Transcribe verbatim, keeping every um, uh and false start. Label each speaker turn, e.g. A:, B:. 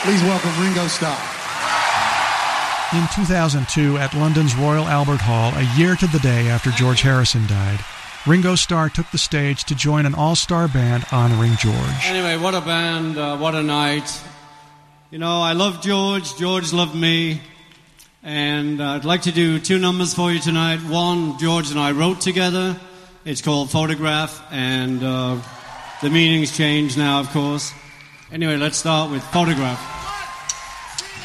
A: Please welcome Ringo Starr.
B: In two thousand two, at London's Royal Albert Hall, a year to the day after George Harrison died, Ringo Starr took the stage to join an all-star band honoring George.
C: Anyway, what a band, uh, what a night. You know, I love George, George loved me, and uh, I'd like to do two numbers for you tonight. One, George and I wrote together. It's called Photograph, and uh, the meaning's changed now, of course. Anyway, let's start with Photograph.